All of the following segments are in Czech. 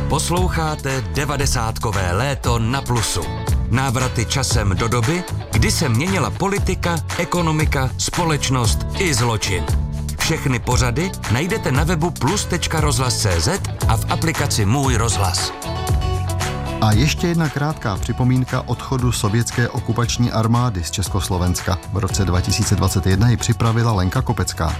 Posloucháte 90kové léto na Plusu. Návraty časem do doby, kdy se měnila politika, ekonomika, společnost i zločin. Všechny pořady najdete na webu plus.rozhlas.cz a v aplikaci Můj rozhlas. A ještě jedna krátká připomínka odchodu sovětské okupační armády z Československa. V roce 2021 ji připravila Lenka Kopecká.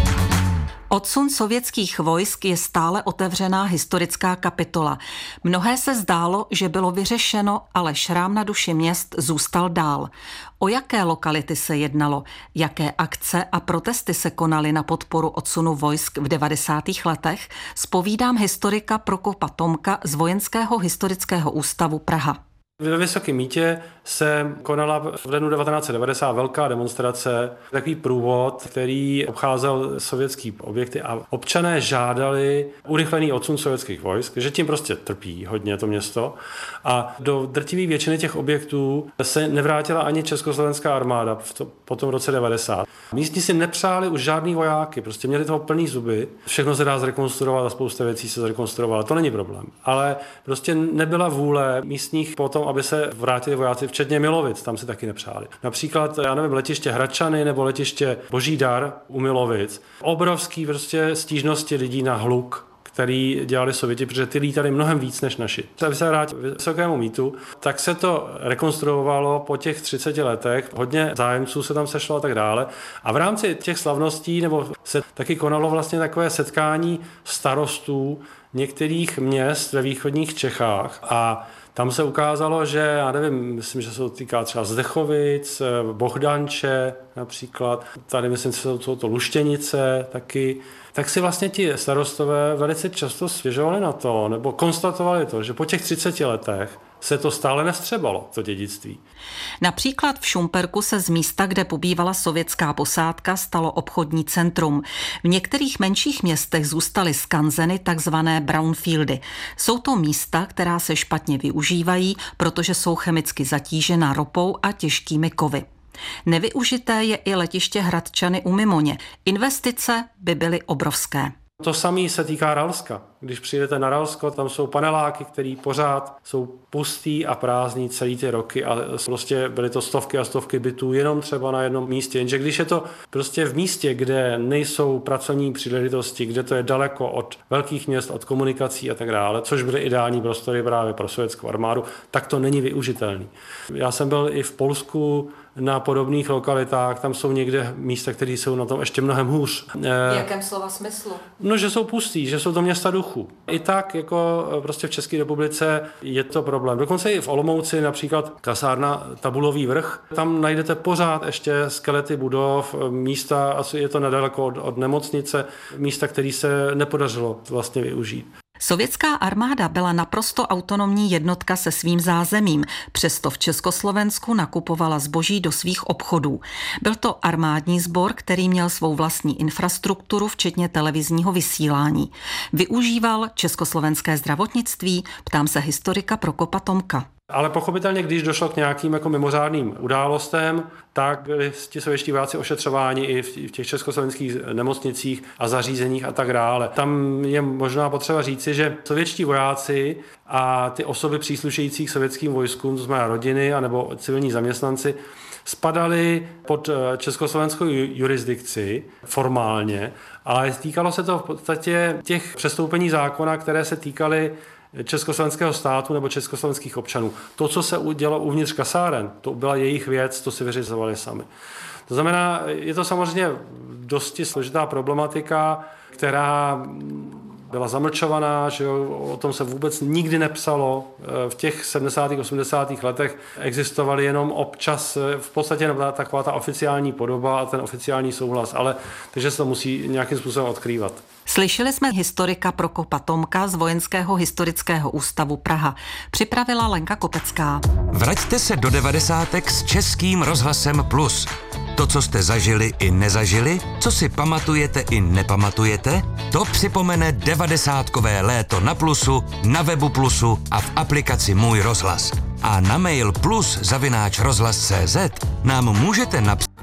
Odsun sovětských vojsk je stále otevřená historická kapitola. Mnohé se zdálo, že bylo vyřešeno, ale šrám na duši měst zůstal dál. O jaké lokality se jednalo, jaké akce a protesty se konaly na podporu odsunu vojsk v 90. letech, zpovídám historika Prokopa Tomka z Vojenského historického ústavu Praha. Ve Vysokém Mýtě se konala v lednu 1990 velká demonstrace, takový průvod, který obcházel sovětský objekty a občané žádali urychlený odsun sovětských vojsk, že tím prostě trpí hodně to město a do drtivé většiny těch objektů se nevrátila ani československá armáda po tom roce 90. Místní si nepřáli už žádný vojáky, prostě měli toho plný zuby, všechno se dá zrekonstruovat a spousta věcí se zrekonstruovala, to není problém, ale prostě nebyla vůle místních potom, aby se vrátili vojáci, včetně Milovic, tam si taky nepřáli. Například, já nevím, letiště Hradčany nebo letiště Boží Dar u Milovic. Obrovský prostě stížnosti lidí na hluk, který dělali Sověti, protože ty lítali mnohem víc než naši. Aby se vrátil k Vysokému Mýtu, tak se to rekonstruovalo po těch 30 letech. Hodně zájemců se tam sešlo a tak dále. A v rámci těch slavností nebo se taky konalo vlastně takové setkání starostů některých měst ve východních Čechách a tam se ukázalo, že, já nevím, myslím, že se to týká třeba Zdechovic, Bohdanče například, tady myslím, že jsou to Luštěnice taky, tak si vlastně ti starostové velice často stěžovali na to, nebo konstatovali to, že po těch 30 letech se to stále nestřebalo, to dědictví. Například v Šumperku se z místa, kde pobývala sovětská posádka, stalo obchodní centrum. V některých menších městech zůstaly skanzeny, takzvané brownfieldy. Jsou to místa, která se špatně využívají, protože jsou chemicky zatížena ropou a těžkými kovy. Nevyužité je i letiště Hradčany u Mimoně. Investice by byly obrovské. To samé se týká Ralska. Když přijdete na Ralsko, tam jsou paneláky, které pořád jsou pustý a prázdný celý ty roky a prostě byly to stovky a stovky bytů jenom třeba na jednom místě. Jenže když je to prostě v místě, kde nejsou pracovní příležitosti, kde to je daleko od velkých měst, od komunikací a tak dále, což byly ideální prostory právě pro sovětskou armádu, tak to není využitelný. Já jsem byl i v Polsku na podobných lokalitách, tam jsou někde místa, které jsou na tom ještě mnohem hůř. V jakém slova smyslu? No, že jsou pustý, že jsou to města duchu. I tak, jako prostě v České republice je to problém. Dokonce i v Olomouci, například kasárna Tabulový vrch, tam najdete pořád ještě skelety budov, místa, asi je to nedaleko od nemocnice, místa, které se nepodařilo vlastně využít. Sovětská armáda byla naprosto autonomní jednotka se svým zázemím, přesto v Československu nakupovala zboží do svých obchodů. Byl to armádní sbor, který měl svou vlastní infrastrukturu, včetně televizního vysílání. Využíval československé zdravotnictví? Ptám se historika Prokopa Tomka. Ale pochopitelně, když došlo k nějakým jako mimořádným událostem, tak byli ti sovětští vojáci ošetřováni i v těch československých nemocnicích a zařízeních a tak dále. Tam je možná potřeba říci, že sovětští vojáci a ty osoby příslušející k sovětským vojskům, to znamená rodiny anebo civilní zaměstnanci, spadali pod československou jurisdikci formálně, ale týkalo se to v podstatě těch přestoupení zákona, které se týkaly československého státu nebo československých občanů. To, co se udělalo uvnitř kasáren, to byla jejich věc, to si vyřizovali sami. To znamená, je to samozřejmě dosti složitá problematika, která byla zamlčovaná, že o tom se vůbec nikdy nepsalo. V těch 70. 80. letech existovaly jenom občas v podstatě taková ta oficiální podoba a ten oficiální souhlas, ale takže se to musí nějakým způsobem odkrývat. Slyšeli jsme historika Prokopa Tomka z Vojenského historického ústavu Praha. Připravila Lenka Kopecká. Vraťte se do 90. s Českým rozhlasem Plus. To, co jste zažili i nezažili, co si pamatujete i nepamatujete, to připomene 90kové léto na Plusu, na webu Plusu a v aplikaci Můj rozhlas. A na mail plus@rozhlas.cz nám můžete napsat.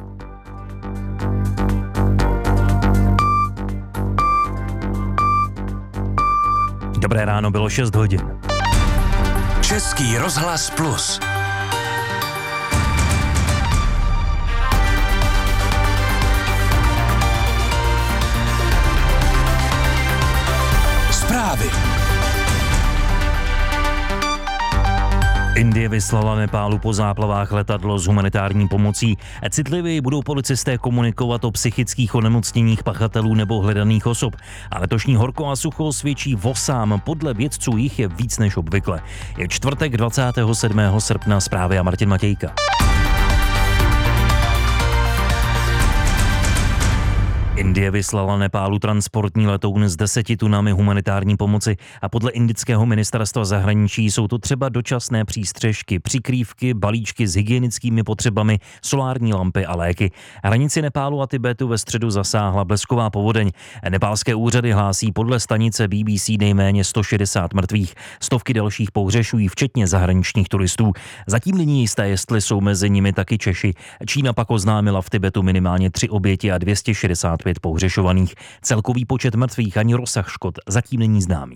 Dobré ráno, bylo 6 hodin. Český rozhlas Plus. Zprávy. Indie vyslala Nepálu po záplavách letadlo s humanitární pomocí. Citlivěji budou policisté komunikovat o psychických onemocněních pachatelů nebo hledaných osob. A letošní horko a sucho svědčí vosám. Podle vědců jich je víc než obvykle. Je čtvrtek 27. srpna, zprávy a Martin Matějka. Indie vyslala Nepálu transportní letoun s 10 tunami humanitární pomoci a podle indického ministerstva zahraničí jsou to třeba dočasné přístřežky, přikrývky, balíčky s hygienickými potřebami, solární lampy a léky. Hranici Nepálu a Tibetu ve středu zasáhla blesková povodeň. Nepálské úřady hlásí podle stanice BBC nejméně 160 mrtvých. Stovky dalších pohřešují, včetně zahraničních turistů. Zatím není jisté, jestli jsou mezi nimi taky Češi. Čína pak oznámila v Tibetu minimálně 3 oběti a 265 pohřešovaných. Celkový počet mrtvých ani rozsah škod zatím není známý.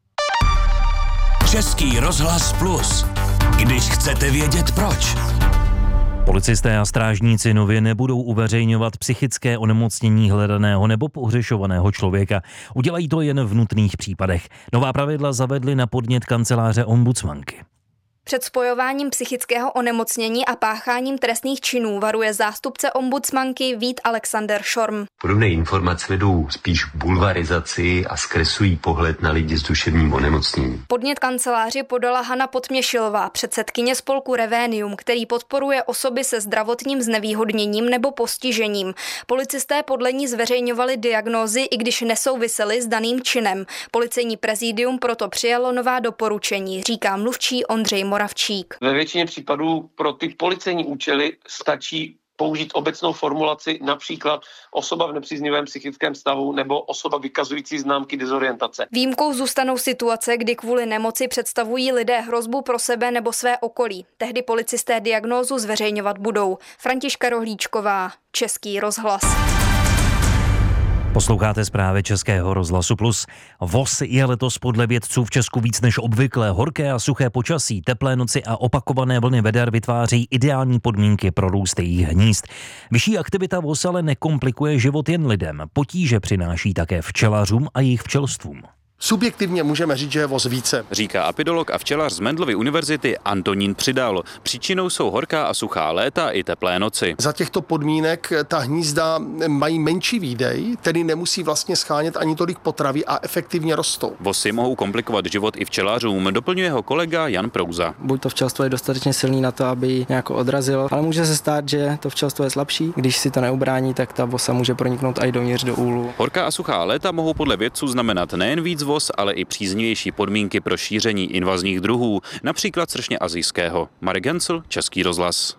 Český rozhlas Plus. Když chcete vědět proč. Policisté a strážníci nově nebudou uveřejňovat psychické onemocnění hledaného nebo pohřešovaného člověka. Udělají to jen v nutných případech. Nová pravidla zavedly na podnět kanceláře ombudsmanky. Před spojováním psychického onemocnění a pácháním trestných činů varuje zástupce ombudsmanky Vít Alexander Šorm. Podobné informace vedou spíš k bulvarizaci a zkreslují pohled na lidi s duševním onemocněním. Podnět kanceláři podala Hana Podměšilová, předsedkyně spolku Revenium, který podporuje osoby se zdravotním znevýhodněním nebo postižením. Policisté podle ní zveřejňovali diagnózy, i když nesouvisely s daným činem. Policejní prezidium proto přijalo nová doporučení, říká mluvčí Ondřej Moravčík. Ve většině případů pro ty policejní účely stačí použít obecnou formulaci, například osoba v nepříznivém psychickém stavu nebo osoba vykazující známky dezorientace. Výjimkou zůstanou situace, kdy kvůli nemoci představují lidé hrozbu pro sebe nebo své okolí. Tehdy policisté diagnózu zveřejňovat budou. Františka Rohlíčková, Český rozhlas. Posloucháte zprávy Českého rozhlasu Plus. Vos je letos podle vědců v Česku víc než obvykle. Horké a suché počasí, teplé noci a opakované vlny veder vytváří ideální podmínky pro růst jejich hnízd. Vyšší aktivita vos ale nekomplikuje život jen lidem. Potíže přináší také včelařům a jejich včelstvům. Subjektivně můžeme říct, že je voz více. Říká apidolog a včelař z Mendelovy univerzity Antonín Přidal. Příčinou jsou horká a suchá léta i teplé noci. Za těchto podmínek ta hnízda mají menší výdej, tedy nemusí vlastně schánět ani tolik potravy a efektivně rostou. Vosy mohou komplikovat život i včelařům, doplňuje ho kolega Jan Prouza. Buď to včelstvo je dostatečně silný na to, aby ji nějak odrazilo, ale může se stát, že to včelstvo je slabší. Když si to neubrání, tak ta vosa může proniknout i dovnitř do úlu. Horká a suchá léta mohou podle vědců znamenat nejen víc vos, ale i příznivější podmínky pro šíření invazních druhů, například sršně asijského. Marek Hensl, Český rozhlas.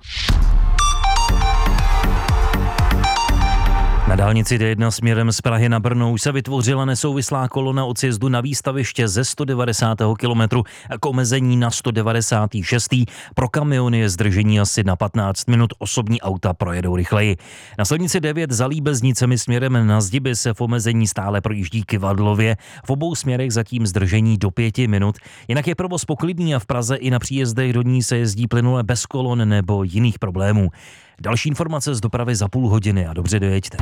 Na dálnici D1 směrem z Prahy na Brno už se vytvořila nesouvislá kolona od sjezdu na výstaviště ze 190. kilometru k omezení na 196. Pro kamiony je zdržení asi na 15 minut, osobní auta projedou rychleji. Na silnici 9 za Líbeznicemi směrem na Zdiby se v omezení stále projíždí Kyvadlově. V obou směrech zatím zdržení do 5 minut. Jinak je provoz poklidný a v Praze i na příjezdech do ní se jezdí plynule bez kolon nebo jiných problémů. Další informace z dopravy za půl hodiny a dobře dojeďte.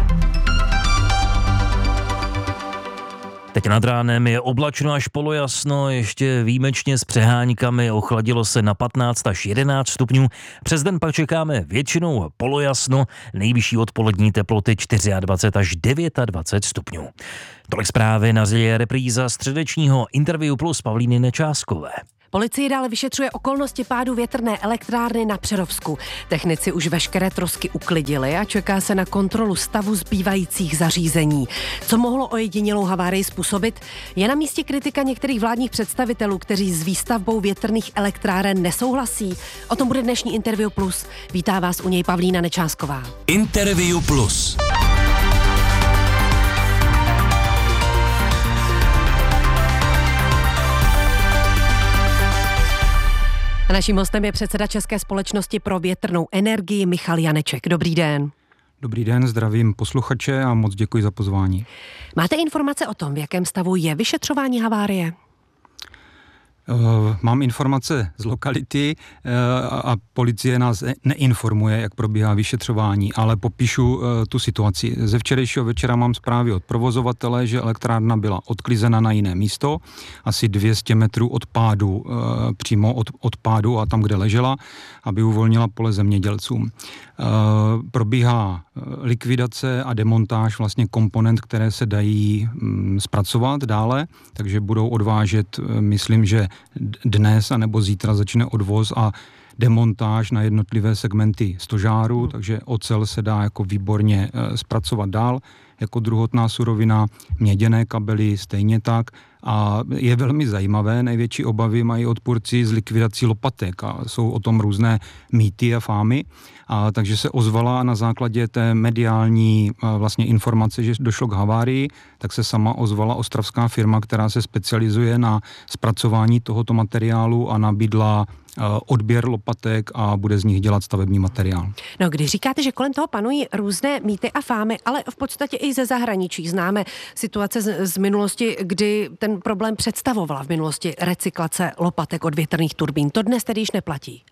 Teď nad ránem je oblačno až polojasno, ještě výjimečně s přeháňkami, ochladilo se na 15 až 11 stupňů. Přes den pak čekáme většinou polojasno, nejvyšší odpolední teploty 24 až 29 stupňů. Tolik zprávy, na řadě repríza středečního Interview Plus Pavlíny Nečáskové. Policie dále vyšetřuje okolnosti pádu větrné elektrárny na Přerovsku. Technici už veškeré trosky uklidili a čeká se na kontrolu stavu zbývajících zařízení. Co mohlo ojedinělou havárii způsobit? Je na místě kritika některých vládních představitelů, kteří s výstavbou větrných elektráren nesouhlasí. O tom bude dnešní Interview Plus. Vítá vás u něj Pavlína Nečásková. Interview Plus. A naším hostem je předseda České společnosti pro větrnou energii Michal Janeček. Dobrý den. Dobrý den, zdravím posluchače a moc děkuji za pozvání. Máte informace o tom, v jakém stavu je vyšetřování havárie? Mám informace z lokality a policie nás neinformuje, jak probíhá vyšetřování, ale popíšu tu situaci. Ze včerejšího večera mám zprávy od provozovatele, že elektrárna byla odklizena na jiné místo, asi 200 metrů od pádu, přímo od pádu a tam, kde ležela, aby uvolnila pole zemědělcům. Probíhá likvidace a demontáž vlastně komponent, které se dají zpracovat dále, takže budou odvážet, myslím, že dnes anebo zítra začne odvoz a demontáž na jednotlivé segmenty stožáru, takže ocel se dá jako výborně zpracovat dál, jako druhotná surovina, měděné kabely stejně tak. A je velmi zajímavé, největší obavy mají odpůrci z likvidací lopatek a jsou o tom různé mýty a fámy. A takže se ozvala na základě té mediální vlastně informace, že došlo k havárii, tak se sama ozvala ostravská firma, která se specializuje na zpracování tohoto materiálu a nabídla odběr lopatek a bude z nich dělat stavební materiál. No, když říkáte, že kolem toho panují různé mýty a fámy, ale v podstatě i ze zahraničí známe situace z minulosti, kdy ten problém představovala v minulosti recyklace lopatek od větrných turbín. To dnes tedy již neplatí.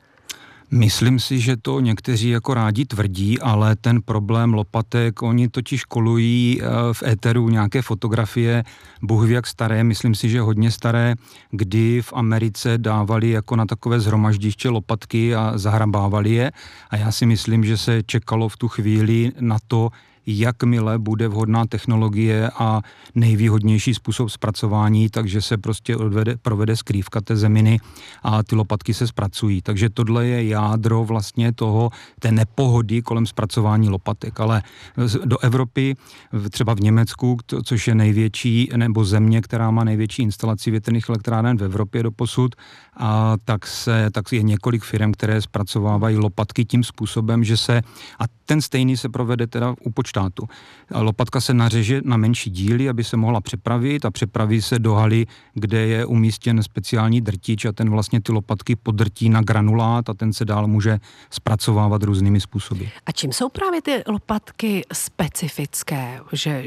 Myslím si, že to někteří jako rádi tvrdí, ale ten problém lopatek, oni totiž kolují v éteru nějaké fotografie, Bůh ví jak staré, myslím si, že hodně staré, kdy v Americe dávali jako na takové zhromaždiště lopatky a zahrabávali je a já si myslím, že se čekalo v tu chvíli na to, jakmile bude vhodná technologie a nejvýhodnější způsob zpracování, takže se prostě provede skrývka té zeminy a ty lopatky se zpracují. Takže tohle je jádro vlastně té nepohody kolem zpracování lopatek. Ale do Evropy, třeba v Německu, což je největší, nebo země, která má největší instalaci větrných elektráren v Evropě doposud, a tak je několik firm, které zpracovávají lopatky tím způsobem, že a ten stejný se provede teda u počtátu. Lopatka se nařeže na menší díly, aby se mohla přepravit a přepraví se do haly, kde je umístěn speciální drtič a ten vlastně ty lopatky podrtí na granulát a ten se dál může zpracovávat různými způsoby. A čím jsou právě ty lopatky specifické,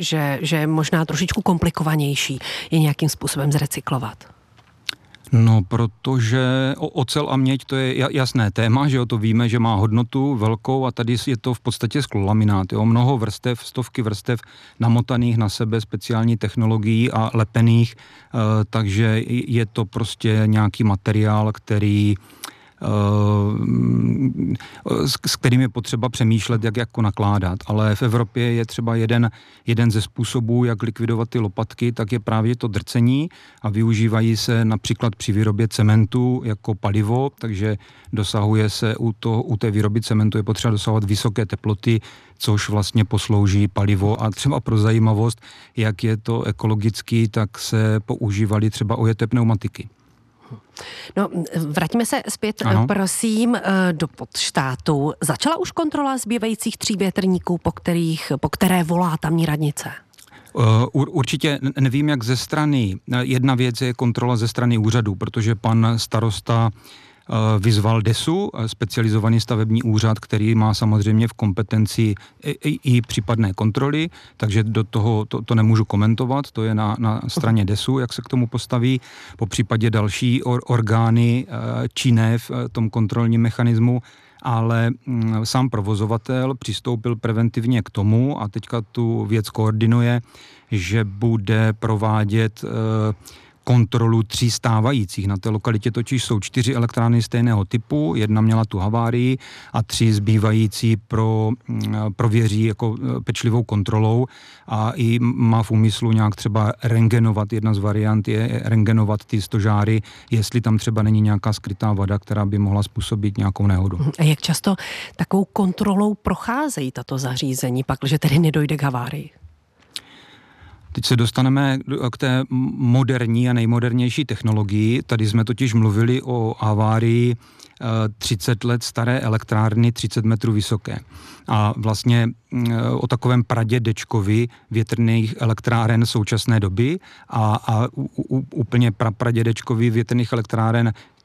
že možná trošičku komplikovanější je nějakým způsobem zrecyklovat? No, protože ocel a měď to je jasné téma, že to víme, že má hodnotu velkou a tady je to v podstatě sklolaminát. Mnoho vrstev, stovky vrstev namotaných na sebe speciální technologií a lepených, takže je to prostě nějaký materiál, s kterým je potřeba přemýšlet, jak jako nakládat. Ale v Evropě je třeba jeden ze způsobů, jak likvidovat ty lopatky, tak je právě to drcení a využívají se například při výrobě cementu jako palivo, takže dosahuje se u té výroby cementu je potřeba dosahovat vysoké teploty, což vlastně poslouží palivo a třeba pro zajímavost, jak je to ekologický, tak se používaly třeba ojeté pneumatiky. No, vraťme se zpět, prosím, do Podštátu. Začala už kontrola zbývajících 3 větrníků, po které volá tamní radnice? Určitě nevím, jak ze strany. Jedna věc je kontrola ze strany úřadu, protože pan starosta vyzval DESu, specializovaný stavební úřad, který má samozřejmě v kompetenci i případné kontroly, takže do toho to nemůžu komentovat, to je na straně DESu, jak se k tomu postaví, po případě další orgány činné v tom kontrolním mechanismu, ale sám provozovatel přistoupil preventivně k tomu a teďka tu věc koordinuje, že bude provádět kontrolu 3 stávajících. Na té lokalitě totiž jsou 4 elektrárny stejného typu, jedna měla tu havárii a 3 zbývající prověří jako pečlivou kontrolou a i má v úmyslu nějak třeba rentgenovat, jedna z variant je rentgenovat ty stožáry, jestli tam třeba není nějaká skrytá vada, která by mohla způsobit nějakou nehodu. A jak často takovou kontrolou procházejí tato zařízení, pakliže tedy nedojde k havárii? Teď se dostaneme k té moderní a nejmodernější technologii. Tady jsme totiž mluvili o havárii 30 let staré elektrárny, 30 metrů vysoké. A vlastně o takovém pradědečkovi větrných elektráren současné doby a úplně pradědečkovi větrných elektráren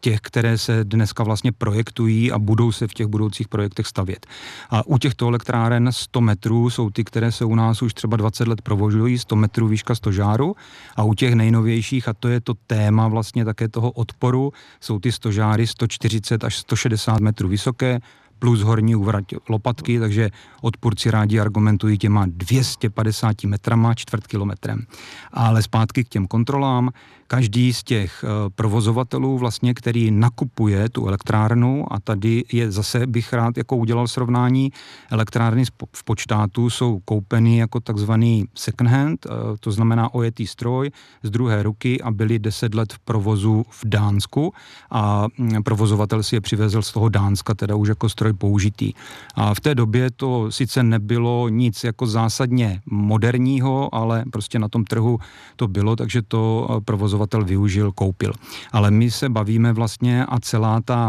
těch, které se dneska vlastně projektují a budou se v těch budoucích projektech stavět. A u těchto elektráren 100 metrů jsou ty, které se u nás už třeba 20 let provozují, 100 metrů výška stožáru, a u těch nejnovějších, a to je to téma vlastně také toho odporu, jsou ty stožáry 140 až 160 metrů vysoké, plus horní úvrať lopatky, takže odpůrci rádi argumentují těma 250 metrama, čtvrt kilometrem. Ale zpátky k těm kontrolám. Každý z těch provozovatelů vlastně, který nakupuje tu elektrárnu, a tady je zase bych rád jako udělal srovnání, elektrárny v počtátu jsou koupeny jako takzvaný second hand, to znamená ojetý stroj z druhé ruky a byly 10 let v provozu v Dánsku a provozovatel si je přivezl z toho Dánska, teda už jako stroj použitý. A v té době to sice nebylo nic jako zásadně moderního, ale prostě na tom trhu to bylo, takže to provozovatel využil, koupil. Ale my se bavíme vlastně a celá ta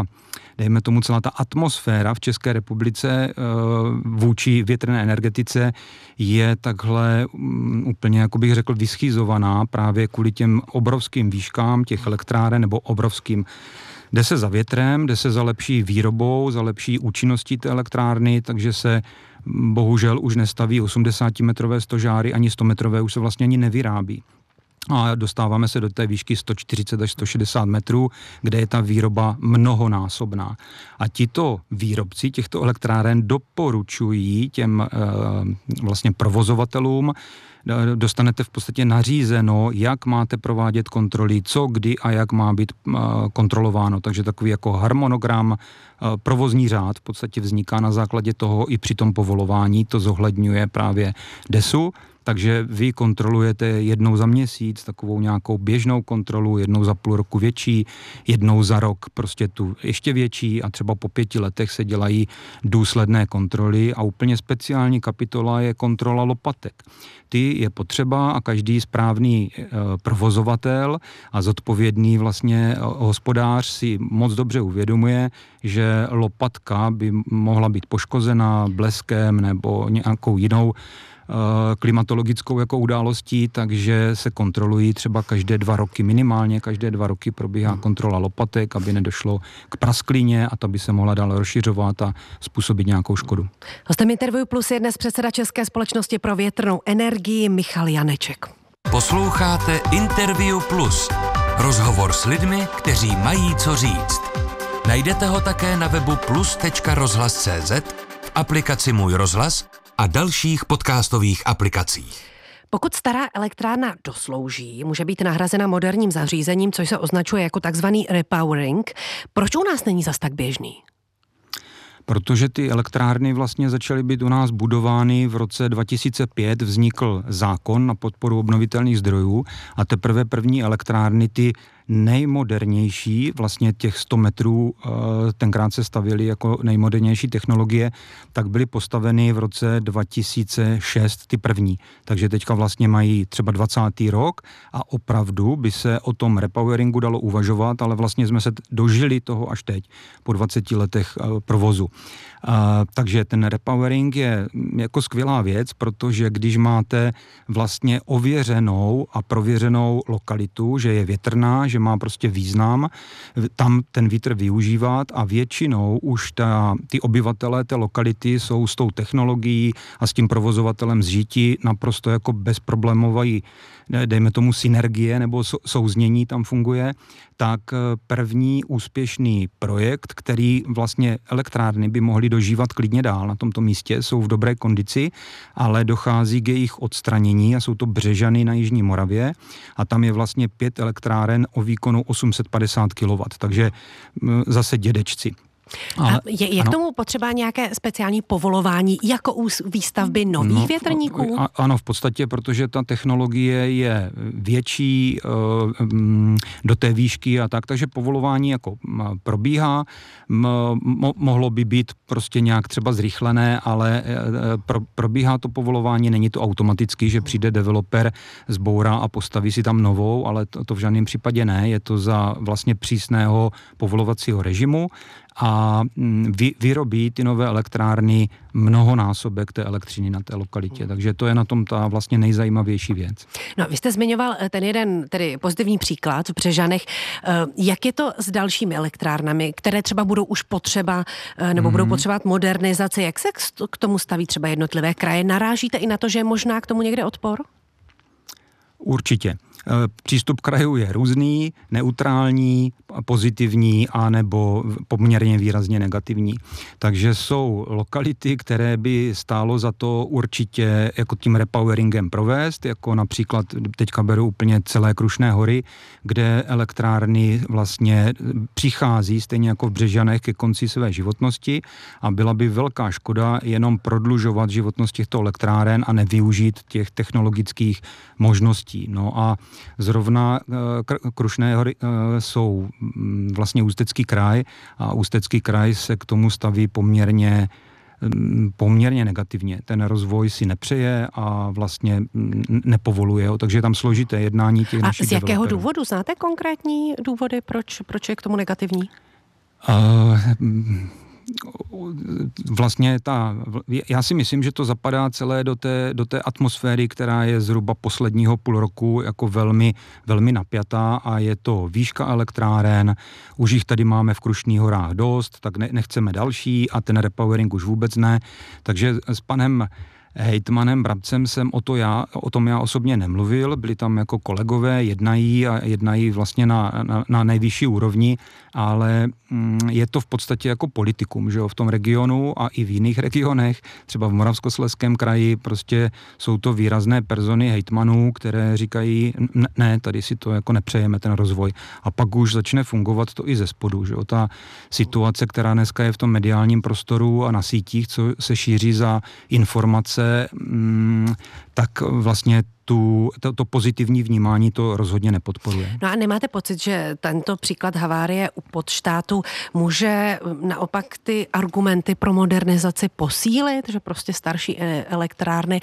atmosféra v České republice vůči větrné energetice je takhle úplně, jako bych řekl, vyschýzovaná právě kvůli těm obrovským výškám těch elektráren nebo obrovským. Jde se za větrem, jde se za lepší výrobou, za lepší účinností té elektrárny, takže se bohužel už nestaví 80-metrové stožáry, ani 100-metrové už se vlastně ani nevyrábí. A dostáváme se do té výšky 140 až 160 metrů, kde je ta výroba mnohonásobná. A tito výrobci těchto elektráren doporučují těm vlastně provozovatelům, dostanete v podstatě nařízeno, jak máte provádět kontroly, co, kdy a jak má být kontrolováno. Takže takový jako harmonogram, provozní řád v podstatě vzniká na základě toho i při tom povolování, to zohledňuje právě DESU. Takže vy kontrolujete jednou za měsíc takovou nějakou běžnou kontrolu, jednou za půl roku větší, jednou za rok prostě tu ještě větší a třeba po 5 letech se dělají důsledné kontroly a úplně speciální kapitola je kontrola lopatek. Ty je potřeba a každý správný provozovatel a zodpovědný vlastně hospodář si moc dobře uvědomuje, že lopatka by mohla být poškozená bleskem nebo nějakou jinou klimatologickou jako událostí, takže se kontrolují třeba každé 2 roky, minimálně každé 2 roky probíhá kontrola lopatek, aby nedošlo k prasklině a ta by se mohla dál rozšiřovat a způsobit nějakou škodu. Hostem Interview Plus je dnes předseda České společnosti pro větrnou energii Michal Janeček. Posloucháte Interview Plus. Rozhovor s lidmi, kteří mají co říct. Najdete ho také na webu plus.rozhlas.cz, v aplikaci Můj rozhlas a dalších podcastových aplikacích. Pokud stará elektrárna doslouží, může být nahrazena moderním zařízením, což se označuje jako takzvaný repowering. Proč u nás není zas tak běžný? Protože ty elektrárny vlastně začaly být u nás budovány v roce 2005, vznikl zákon na podporu obnovitelných zdrojů a teprve první elektrárny, ty nejmodernější, vlastně těch 100 metrů, tenkrát se stavěly jako nejmodernější technologie, tak byly postaveny v roce 2006 ty první. Takže teďka vlastně mají třeba 20. rok a opravdu by se o tom repoweringu dalo uvažovat, ale vlastně jsme se dožili toho až teď, po 20 letech provozu. Takže ten repowering je jako skvělá věc, protože když máte vlastně ověřenou a prověřenou lokalitu, že je větrná, že má prostě význam, tam ten vítr využívat a většinou už ty obyvatelé té lokality jsou s tou technologií a s tím provozovatelem zžití naprosto jako bezproblémový, dejme tomu synergie nebo souznění tam funguje, tak první úspěšný projekt, který vlastně elektrárny by mohly dožívat klidně dál na tomto místě, jsou v dobré kondici, ale dochází k jejich odstranění a jsou to Břežany na Jižní Moravě a tam je vlastně 5 elektráren o výkonu 850 kW, takže zase dědečci. A je k tomu potřeba nějaké speciální povolování jako u výstavby nových větrníků? Ano, v podstatě, protože ta technologie je větší do té výšky a tak, takže povolování jako probíhá. Mohlo by být prostě nějak třeba zrychlené, ale probíhá to povolování, není to automaticky, že přijde developer, zbourá a postaví si tam novou, ale to v žádném případě ne, je to za vlastně přísného povolovacího režimu. a vyrobí ty nové elektrárny mnohonásobek té elektřiny na té lokalitě. Takže to je na tom ta vlastně nejzajímavější věc. No, vy jste zmiňoval ten jeden tedy pozitivní příklad v Břežanech. Jak je to s dalšími elektrárnami, které třeba budou už potřeba nebo budou potřebovat modernizaci? Jak se k tomu staví třeba jednotlivé kraje? Narážíte i na to, že je možná k tomu někde odpor? Určitě. Přístup krajů je různý, neutrální, pozitivní a nebo poměrně výrazně negativní. Takže jsou lokality, které by stálo za to určitě jako tím repoweringem provést, jako například teďka beru úplně celé Krušné hory, kde elektrárny vlastně přichází stejně jako v Břežanech ke konci své životnosti a byla by velká škoda jenom prodlužovat životnost těchto elektráren a nevyužít těch technologických možností. No a zrovna Krušné hory jsou vlastně Ústecký kraj a Ústecký kraj se k tomu staví poměrně negativně. Ten rozvoj si nepřeje a vlastně nepovoluje ho, takže je tam složité jednání těch našich developerů. A z jakého důvodu? Znáte konkrétní důvody, proč je k tomu negativní? Vlastně já si myslím, že to zapadá celé do té atmosféry, která je zhruba posledního půl roku jako velmi, velmi napjatá a je to výška elektráren, už jich tady máme v Krušných horách dost, tak nechceme další a ten repowering už vůbec ne, takže s panem hejtmanem Brabcem jsem o tom já osobně nemluvil, byli tam jako kolegové, jednají vlastně na nejvyšší úrovni, ale je to v podstatě jako politikum, že jo, v tom regionu a i v jiných regionech, třeba v Moravskoslezském kraji, prostě jsou to výrazné persony hejtmanů, které říkají, ne, tady si to jako nepřejeme, ten rozvoj. A pak už začne fungovat to i ze spodu, že jo, ta situace, která dneska je v tom mediálním prostoru a na sítích, co se šíří za informace, tak vlastně to pozitivní vnímání to rozhodně nepodporuje. No a nemáte pocit, že tento příklad havárie u Podštátu může naopak ty argumenty pro modernizaci posílit, že prostě starší elektrárny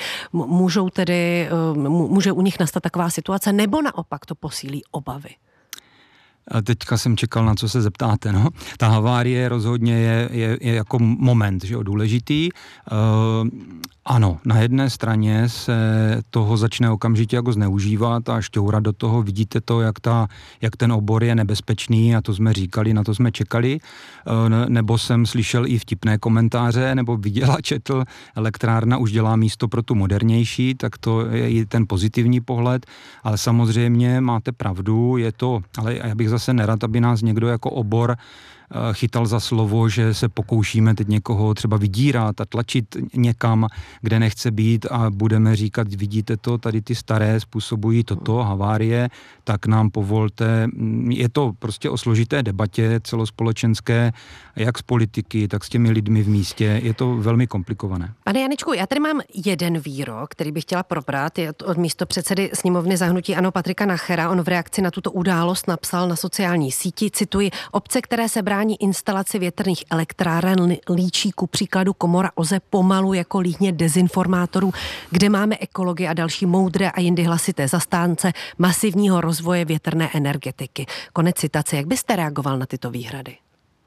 může u nich nastat taková situace, nebo naopak to posílí obavy? Teďka jsem čekal, na co se zeptáte. No. Ta havárie rozhodně je jako moment, že jo, důležitý. Ano, na jedné straně se toho začne okamžitě jako zneužívat a šťourat do toho. Vidíte to, jak ten obor je nebezpečný a to jsme říkali, na to jsme čekali. Nebo jsem slyšel i vtipné komentáře, nebo viděla, četl, elektrárna už dělá místo pro tu modernější, tak to je i ten pozitivní pohled. Ale samozřejmě máte pravdu, je to, ale já bych zase nerad, aby nás někdo jako obor chytal za slovo, že se pokoušíme teď někoho třeba vydírat a tlačit někam, kde nechce být a budeme říkat, vidíte to, tady ty staré způsobují toto, havárie, tak nám povolte. Je to prostě o složité debatě celospolečenské, jak s politiky, tak s těmi lidmi v místě. Je to velmi komplikované. Pane Janičku, já tady mám jeden výrok, který bych chtěla probrat, je od místopředsedy sněmovny za hnutí ANO Patrika Nachera. On v reakci na tuto událost napsal na sociální síti, cituji, obce, které se brání instalaci větrných elektráren, líčí ku příkladu Komora OZE pomalu jako líhně dezinformátorů, kde máme ekology a další moudré a jindy hlasité zastánce masivního rozvoje větrné energetiky. Konec citace. Jak byste reagoval na tyto výhrady?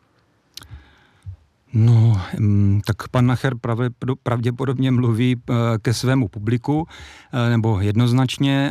No, tak pan Nacher pravděpodobně mluví ke svému publiku, nebo jednoznačně.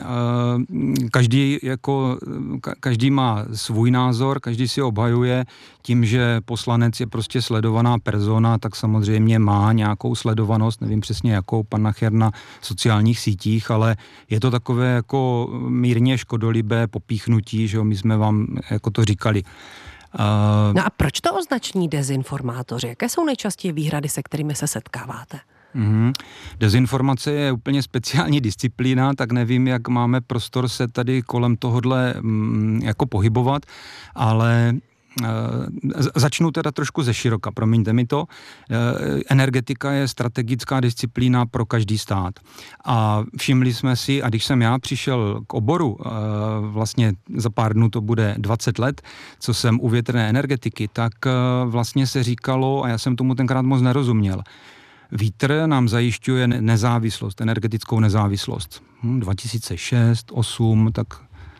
Každý má svůj názor, každý si obhajuje tím, že poslanec je prostě sledovaná persona, tak samozřejmě má nějakou sledovanost, nevím přesně jakou, pan Nacher na sociálních sítích, ale je to takové jako mírně škodolibé popíchnutí, že jo, my jsme vám jako to říkali. No a proč to označení dezinformátoři? Jaké jsou nejčastěji výhrady, se kterými se setkáváte? Dezinformace je úplně speciální disciplína, tak nevím, jak máme prostor se tady kolem tohodle jako pohybovat, ale začnu teda trošku ze široka, promiňte mi to. Energetika je strategická disciplína pro každý stát. A všimli jsme si, a když jsem já přišel k oboru, vlastně za pár dnů to bude 20 let, co jsem u větrné energetiky, tak vlastně se říkalo, a já jsem tomu tenkrát moc nerozuměl, vítr nám zajišťuje nezávislost, energetickou nezávislost. 2006, 2008, tak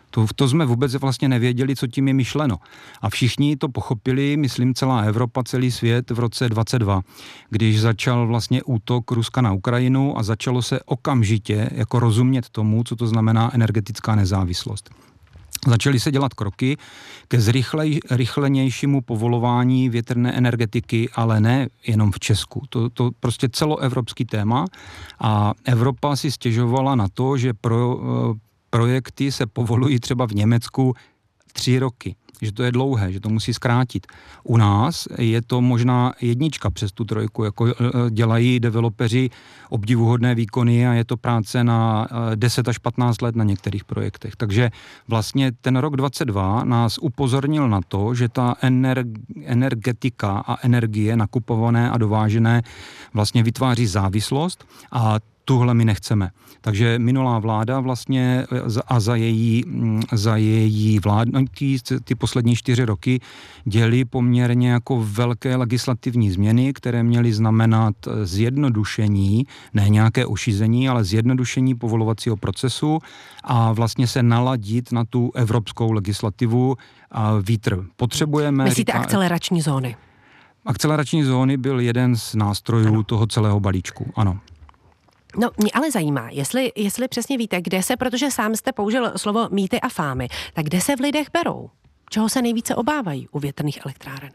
To jsme vůbec vlastně nevěděli, co tím je myšleno. A všichni to pochopili, myslím celá Evropa, celý svět v roce 2022, když začal vlastně útok Ruska na Ukrajinu a začalo se okamžitě jako rozumět tomu, co to znamená energetická nezávislost. Začaly se dělat kroky ke zrychlenějšímu povolování větrné energetiky, ale ne jenom v Česku. To prostě celoevropský téma a Evropa si stěžovala na to, že projekty se povolují třeba v Německu 3 roky, že to je dlouhé, že to musí zkrátit. U nás je to možná 1 přes tu 3, jako dělají developeři obdivuhodné výkony a je to práce na 10 až 15 let na některých projektech. Takže vlastně ten rok 2022 nás upozornil na to, že ta energetika a energie nakupované a dovážené vlastně vytváří závislost a tuhle my nechceme. Takže minulá vláda vlastně a za její vládnutí ty poslední 4 roky děly poměrně jako velké legislativní změny, které měly znamenat zjednodušení, ne nějaké ošizení, ale zjednodušení povolovacího procesu a vlastně se naladit na tu evropskou legislativu a vítr. Potřebujeme... Myslíte akcelerační zóny? Akcelerační zóny byl jeden z nástrojů toho celého balíčku, ano. No, mě ale zajímá, jestli přesně víte, kde se, protože sám jste použil slovo mýty a fámy, tak kde se v lidech berou? Čeho se nejvíce obávají u větrných elektráren?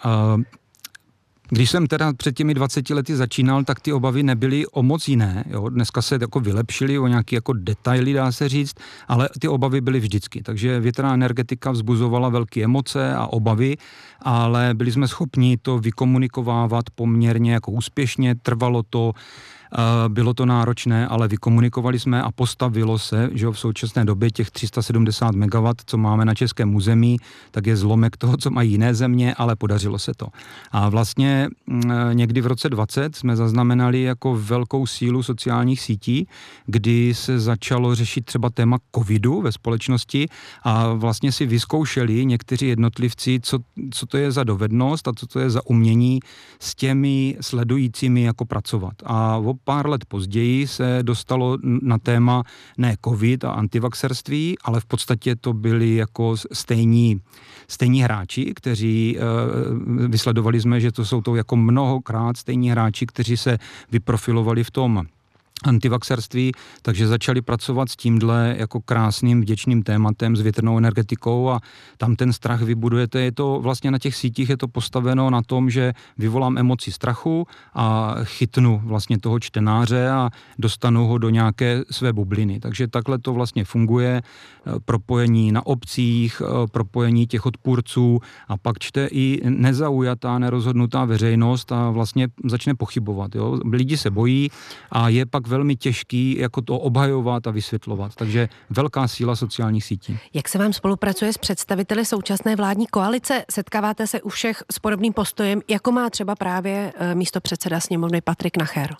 Když jsem teda před těmi 20 lety začínal, tak ty obavy nebyly o moc jiné. Jo? Dneska se jako vylepšily o nějaké jako detaily, dá se říct, ale ty obavy byly vždycky. Takže větrná energetika vzbuzovala velké emoce a obavy, ale byli jsme schopni to vykomunikovávat poměrně jako úspěšně, trvalo to, bylo to náročné, ale vykomunikovali jsme a postavilo se, že v současné době těch 370 MW, co máme na českém území, tak je zlomek toho, co mají jiné země, ale podařilo se to. A vlastně někdy v roce 20 jsme zaznamenali jako velkou sílu sociálních sítí, kdy se začalo řešit třeba téma covidu ve společnosti a vlastně si vyzkoušeli někteří jednotlivci, co to je za dovednost a co to je za umění s těmi sledujícími jako pracovat. A o pár let později se dostalo na téma ne covid a antivaxerství, ale v podstatě to byli jako stejní hráči, kteří vysledovali jsme, že to jsou to jako mnohokrát stejní hráči, kteří se vyprofilovali v tom antivaxerství, takže začali pracovat s tímhle jako krásným vděčným tématem s větrnou energetikou a tam ten strach vybudujete. Je to vlastně na těch sítích je to postaveno na tom, že vyvolám emoci strachu a chytnu vlastně toho čtenáře a dostanu ho do nějaké své bubliny. Takže takhle to vlastně funguje. Propojení na obcích, propojení těch odpůrců a pak čte i nezaujatá, nerozhodnutá veřejnost a vlastně začne pochybovat. Jo? Lidi se bojí a je pak velmi těžký jako to obhajovat a vysvětlovat. Takže velká síla sociálních sítí. Jak se vám spolupracuje s představiteli současné vládní koalice? Setkáváte se u všech s podobným postojem, jako má třeba právě místopředseda sněmovny Patrik Nacher?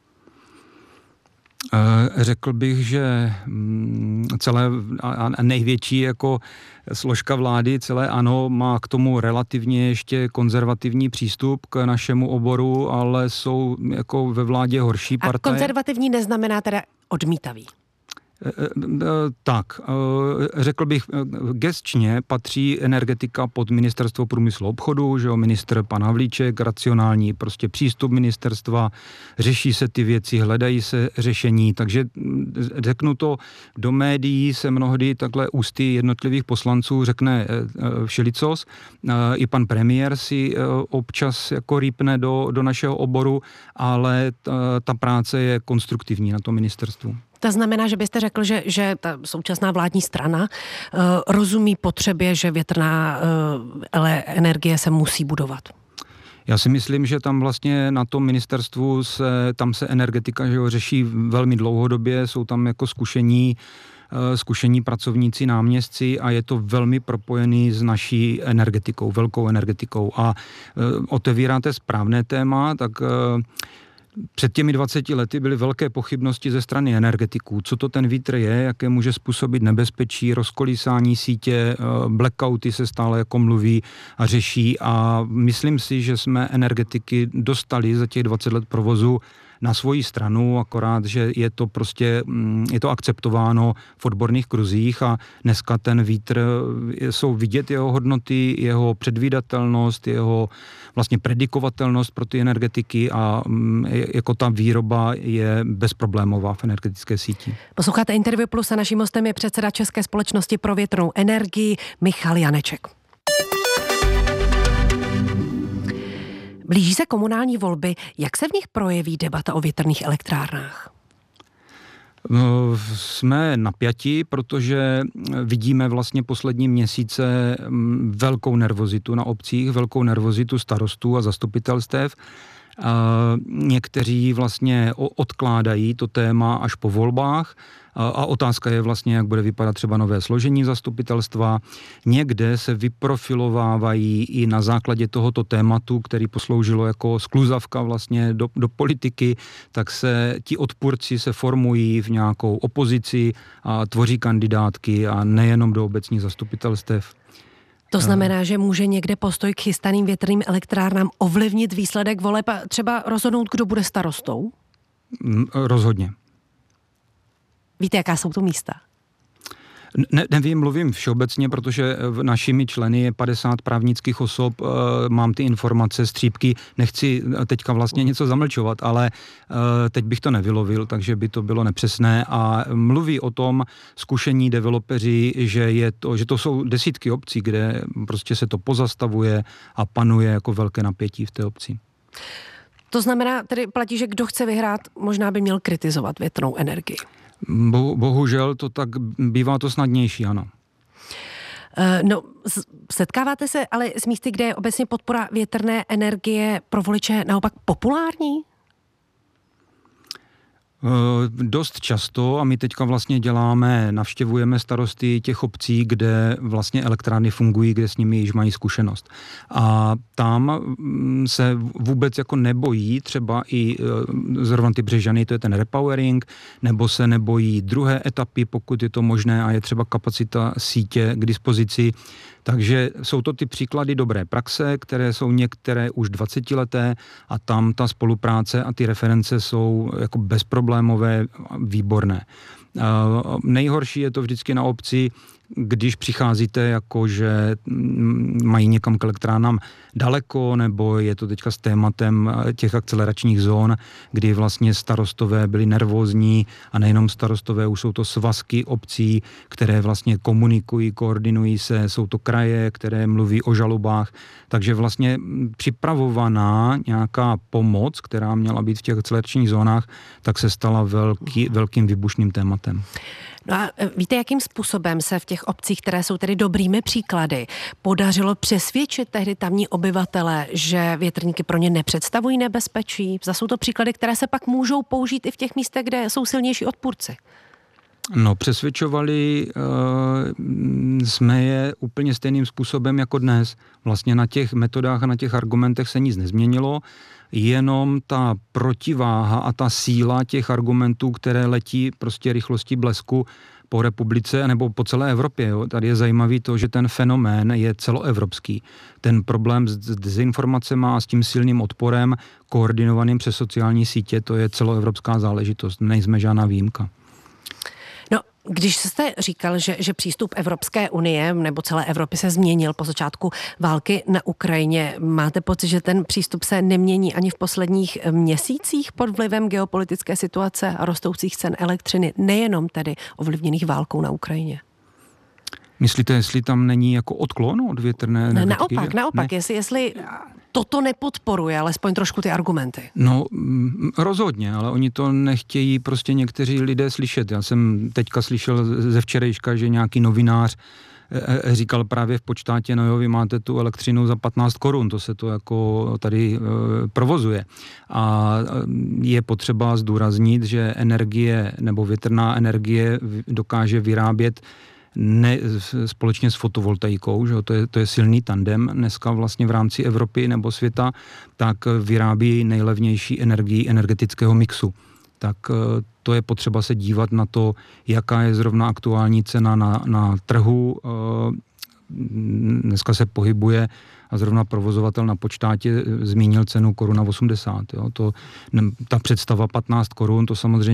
Řekl bych, že celé a největší jako složka vlády, celé ANO, má k tomu relativně ještě konzervativní přístup k našemu oboru, ale jsou jako ve vládě horší partaje. A konzervativní neznamená teda odmítavý? Tak, řekl bych, gesčně patří energetika pod ministerstvo průmyslu a obchodu, že jo, ministr pan Havlíček, racionální prostě přístup ministerstva, řeší se ty věci, hledají se řešení, takže řeknu to, do médií se mnohdy takhle ústy jednotlivých poslanců řekne všelicos, i pan premiér si občas jako rýpne do našeho oboru, ale ta práce je konstruktivní na tom ministerstvu. To znamená, že byste řekl, že ta současná vládní strana rozumí potřebě, že větrná energie se musí budovat? Já si myslím, že tam vlastně na tom ministerstvu tam se energetika řeší velmi dlouhodobě, jsou tam jako zkušení pracovníci, náměstci a je to velmi propojený s naší energetikou, velkou energetikou. A otevíráte správné téma, tak před těmi 20 lety byly velké pochybnosti ze strany energetiků. Co to ten vítr je, jaké může způsobit nebezpečí, rozkolísání sítě, blackouty se stále jako mluví a řeší a myslím si, že jsme energetiky dostali za těch 20 let provozu na svoji stranu, akorát, že je to prostě, je to akceptováno v odborných kruzích a dneska ten vítr, jsou vidět jeho hodnoty, jeho předvídatelnost, jeho vlastně predikovatelnost pro ty energetiky a jako ta výroba je bezproblémová v energetické síti. Posloucháte Interview Plus a naším hostem je předseda České společnosti pro větrnou energii Michal Janeček. Blíží se komunální volby. Jak se v nich projeví debata o větrných elektrárnách? Jsme napjatí, protože vidíme vlastně poslední měsíce velkou nervozitu na obcích, velkou nervozitu starostů a zastupitelstev. Někteří vlastně odkládají to téma až po volbách a otázka je vlastně, jak bude vypadat třeba nové složení zastupitelstva. Někde se vyprofilovávají i na základě tohoto tématu, který posloužilo jako skluzavka vlastně do politiky, tak se ti odpůrci se formují v nějakou opozici a tvoří kandidátky a nejenom do obecních zastupitelstev. To znamená, že může někde postoj k chystaným větrným elektrárnám ovlivnit výsledek voleb a třeba rozhodnout, kdo bude starostou? Rozhodně. Víte, jaká jsou to místa? Nevím, mluvím všeobecně, protože našimi členy je 50 právnických osob, mám ty informace, střípky, nechci teďka vlastně něco zamlčovat, ale teď bych to nevylovil, takže by to bylo nepřesné a mluví o tom zkušení developeři, že to jsou desítky obcí, kde prostě se to pozastavuje a panuje jako velké napětí v té obci. To znamená, tedy platí, že kdo chce vyhrát, možná by měl kritizovat větrnou energii. Bohužel to tak bývá to snadnější, ano. No, setkáváte se ale s místy, kde je obecně podpora větrné energie pro voliče naopak populární? Dost často a my teďka vlastně navštěvujeme starosty těch obcí, kde vlastně elektrárny fungují, kde s nimi již mají zkušenost. A tam se vůbec jako nebojí třeba i zrovna ty Břežany, to je ten repowering, nebo se nebojí druhé etapy, pokud je to možné a je třeba kapacita sítě k dispozici. Takže jsou to ty příklady dobré praxe, které jsou některé už 20leté a tam ta spolupráce a ty reference jsou jako bezproblémové, výborné. Nejhorší je to vždycky na obci, když přicházíte jako, že mají někam k elektrárnám daleko, nebo je to teďka s tématem těch akceleračních zón, kdy vlastně starostové byli nervózní a nejenom starostové, už jsou to svazky obcí, které vlastně komunikují, koordinují se, jsou to kraje, které mluví o žalobách, takže vlastně připravovaná nějaká pomoc, která měla být v těch akceleračních zónách, tak se stala velkým výbušným tématem. No a víte, jakým způsobem se v těch obcích, které jsou tedy dobrými příklady, podařilo přesvědčit tehdy tamní obyvatele, že větrníky pro ně nepředstavují nebezpečí? Zda jsou to příklady, které se pak můžou použít i v těch místech, kde jsou silnější odpůrci? No, přesvědčovali jsme je úplně stejným způsobem jako dnes. Vlastně na těch metodách a na těch argumentech se nic nezměnilo, jenom ta protiváha a ta síla těch argumentů, které letí prostě rychlostí blesku po republice nebo po celé Evropě. Jo. Tady je zajímavý to, že ten fenomén je celoevropský. Ten problém s dezinformacemi a s tím silným odporem koordinovaným přes sociální sítě, to je celoevropská záležitost. Nejsme žádná výjimka. Když jste říkal, že přístup Evropské unie nebo celé Evropy se změnil po začátku války na Ukrajině, máte pocit, že ten přístup se nemění ani v posledních měsících pod vlivem geopolitické situace a rostoucích cen elektřiny, nejenom tedy ovlivněných válkou na Ukrajině? Myslíte, jestli tam není jako odklon od větrné energetiky? Naopak, jestli toto nepodporuje, alespoň trošku ty argumenty. No, rozhodně, ale oni to nechtějí prostě někteří lidé slyšet. Já jsem teďka slyšel ze včerejška, že nějaký novinář říkal právě v počtátě, no jo, vy máte tu elektřinu za 15 korun, to se to jako tady provozuje. A je potřeba zdůraznit, že energie nebo větrná energie dokáže vyrábět společně s fotovoltaikou, že to je silný tandem dneska vlastně v rámci Evropy nebo světa, tak vyrábí nejlevnější energii energetického mixu. Tak to je potřeba se dívat na to, jaká je zrovna aktuální cena na trhu. Dneska se pohybuje a zrovna provozovatel na počtátě zmínil cenu koruna 80. Jo. Ta představa 15 korun, to samozřejmě